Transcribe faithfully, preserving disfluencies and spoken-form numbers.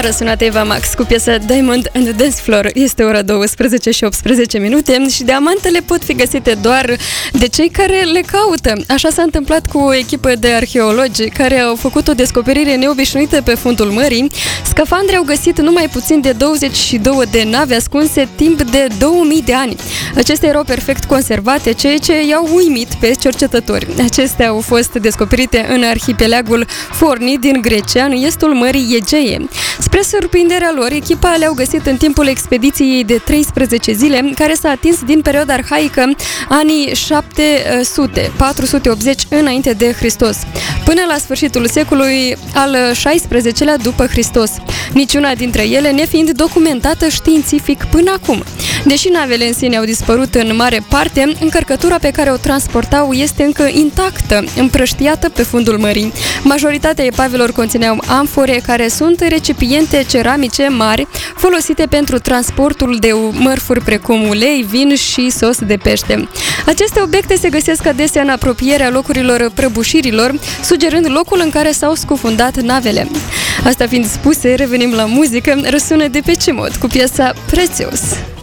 răsunat Eva Max cu piesa Diamond and the Dance Floor. Este ora douăsprezece și optsprezece minute și diamantele pot fi găsite doar de cei care le caută. Așa s-a întâmplat cu o echipă de arheologi care au făcut o descoperire neobișnuită pe fundul mării. Scafandre au găsit numai puțin de douăzeci și două de nave ascunse timp de două mii de ani. Acestea erau perfect conservate, ceea ce i-au uimit pe cercetători. Acestea au fost descoperite în arhipelagul Forni din Grecia, în estul Mării Egee. Spre surprinderea lor, echipa le-au găsit în timpul expediției de treisprezece zile, care s-a atins din perioada arhaică, anii șapte sute patru sute optzeci înainte de Hristos, până la sfârșitul secolului al șaisprezecelea după Hristos, niciuna dintre ele nefiind documentată științific până acum. Deși navele în sine au dispărut în mare parte, încărcătura pe care o transportau este încă intactă, împrăștiată pe fundul mării. Majoritatea epavelor conțineau amfore, care sunt recipiente ceramice mari folosite pentru transportul de mărfuri precum ulei, vin și sos de pește. Aceste obiecte se găsesc adesea în apropierea locurilor prăbușirilor, sugerând locul în care s-au scufundat navele. Asta fiind spuse, revenim la muzică. Răsună de pe ce mod cu piesa Prețios.